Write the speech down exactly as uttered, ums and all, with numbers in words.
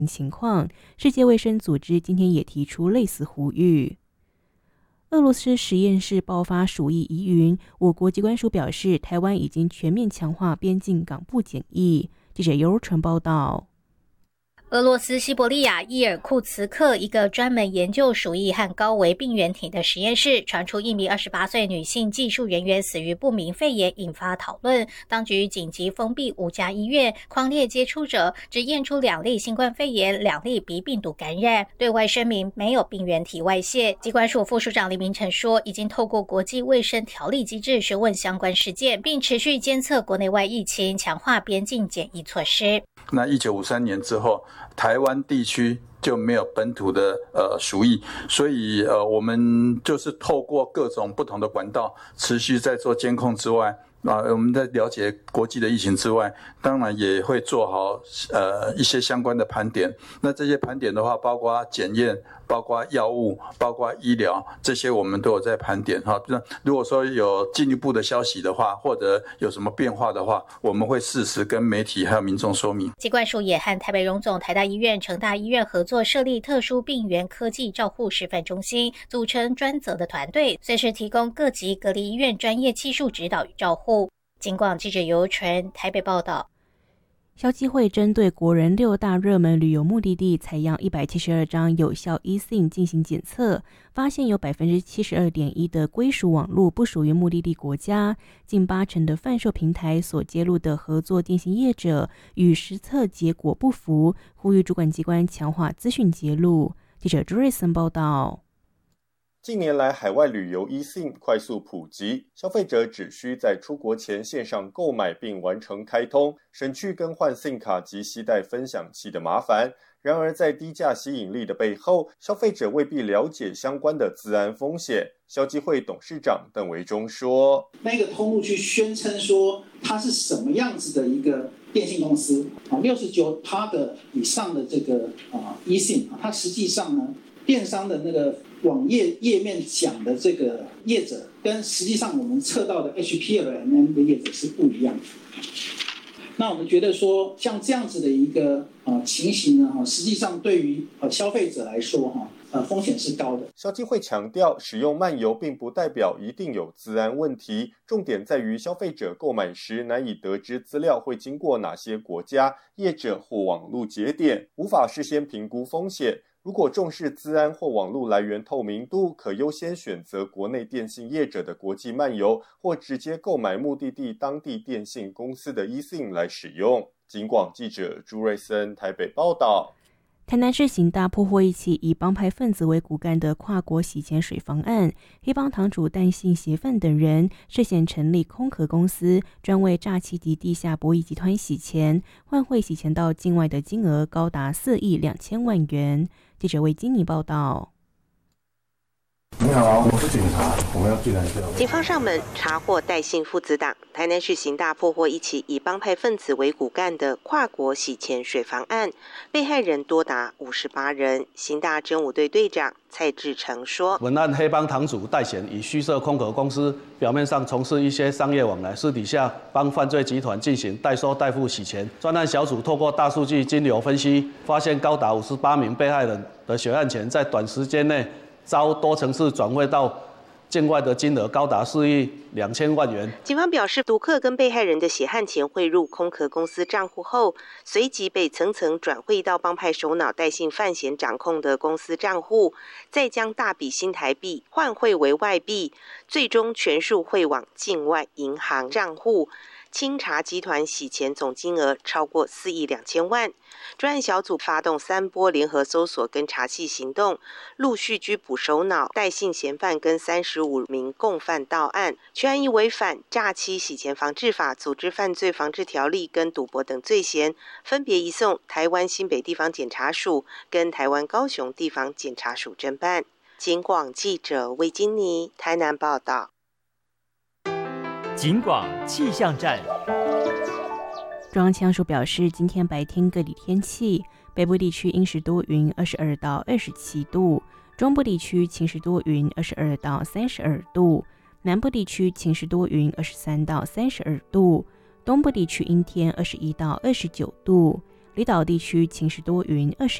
情况，世界卫生组织今天也提出类似呼吁。俄罗斯实验室爆发鼠疫疑云，我国疾管署表示，台湾已经全面强化边境港部检疫。记者尤纯报道。 俄罗斯西伯利亚伊尔库茨克一个专门研究鼠疫和高危病原体的实验室传出一名二十八岁女性技术人员死于不明肺炎，引发讨论。当局紧急封闭五家医院，匡列接触者，只验出两例新冠肺炎，两例鼻病毒感染，对外声明没有病原体外泄。疾管署副署长李明成说，已经透过国际卫生条例机制询问相关事件，并持续监测国内外疫情，强化边境检疫措施。 那一九五三年之后，台湾地区就没有本土的呃鼠疫，所以呃我们就是透过各种不同的管道，持续在做监控之外，啊，我们在了解国际的疫情之外，当然也会做好呃一些相关的盘点。那这些盘点的话，包括检验，包括药物，包括医疗，这些我们都有在盘点哈。如果说有进一步的消息的话，或者有什么变化的话，我们会适时跟媒体还有民众说明。 疾管署也和台北荣总、台大医院、成大医院合作设立特殊病原科技照护示范中心，组成专责的团队，随时提供各级隔离医院专业技术指导与照护。警广记者尤纯台北报道。 消基会针对国人六大热门旅游目的地采样一百七十二张有效 eSIM 进行检测，发现有 百分之七十二点一 的归属网络不属于目的地国家，近八成的贩售平台所揭露的合作电信业者与实测结果不符，呼吁主管机关强化资讯揭露。记者朱瑞森报道。 近年来，海外旅游 eSIM 快速普及，消费者只需在出国前线上购买并完成开通，省去更换 SIM 卡及携带分享器的麻烦。然而，在低价吸引力的背后，消费者未必了解相关的资安风险。消基会董事长邓维忠说：“ 那个通路去宣称说它是什么样子的一个电信公司啊， 百分之六十九 的以上的这个啊 eSIM 啊，它实际上呢，电商的那个网页页面讲的这个业者，跟实际上我们测到的 H P L M M 的业者是不一样的。那我们觉得说，像这样子的一个呃情形呢，实际上对于呃消费者来说哈。”呃，风险是高的。 消基会强调，使用漫游并不代表一定有资安问题，重点在于消费者购买时难以得知资料会经过哪些国家、业者或网络节点，无法事先评估风险。如果重视资安或网络来源透明度，可优先选择国内电信业者的国际漫游，或直接购买目的地当地电信公司的 eSIM 来使用。警广记者朱瑞森台北报道。 台南市刑大破获一起以帮派分子为骨干的跨国洗钱水房案，黑帮堂主戴姓协范等人涉嫌成立空壳公司，专为诈欺及地下博弈集团洗钱，换汇洗钱到境外的金额高达四亿两千万元。记者为金妮报道。 你好，我是警察，我们要进来一下。 警方上门查获戴姓父子党。台南市刑大破获一起以帮派分子为骨干的跨国洗钱水房案，被害人多达五十八人。刑大侦五队队长蔡志成说：“ 本案黑帮堂主戴显以虚设空壳公司，表面上从事一些商业往来，私底下帮犯罪集团进行代收代付洗钱。专案小组透过大数据金流分析，发现高达五十八名被害人的血案钱在短时间内遭多层次转汇到境外的金额高达四亿两千万元。 警方表示，赌客跟被害人的血汗钱汇入空壳公司账户后，随即被层层转汇到帮派首脑戴姓范闲掌控的公司账户，再将大笔新台币换汇为外币，最终全数汇往境外银行账户。清查集团洗钱总金额超过四亿两千万。专案小组发动三波联合搜索跟查缉行动，陆续拘捕首脑戴姓嫌犯跟三十五名共犯到案。全案以违反诈欺洗钱防治法、组织犯罪防治条例跟赌博等罪嫌，分别移送台湾新北地方检察署跟台湾高雄地方检察署侦办。警广记者魏金妮台南报道。 警广气象站。 中央气象署表示，今天白天各地天气，北部地区阴时多云，二十二到二十七度；中部地区晴时多云，二十二到三十二度；南部地区晴时多云，二十三到三十二度；东部地区阴天，二十一到二十九度； 离岛地区晴时多云，二十